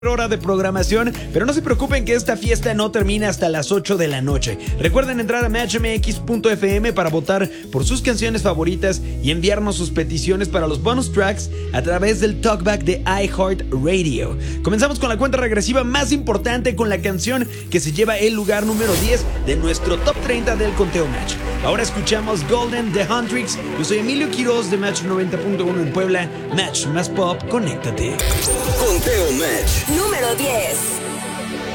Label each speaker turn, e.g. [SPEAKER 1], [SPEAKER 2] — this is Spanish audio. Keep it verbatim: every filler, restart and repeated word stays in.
[SPEAKER 1] hora de programación, pero no se preocupen que esta fiesta no termina hasta las ocho de la noche. Recuerden entrar a match m x punto f m para votar por sus canciones favoritas y enviarnos sus peticiones para los bonus tracks a través del talkback de iHeartRadio. Comenzamos con la cuenta regresiva más importante, con la canción que se lleva el lugar número diez de nuestro top treinta del conteo Match. Ahora escuchamos Golden de Huntrix. Yo soy Emilio Quiroz de Match noventa punto uno en Puebla. Match más pop, conéctate.
[SPEAKER 2] Conteo Match
[SPEAKER 3] número diez.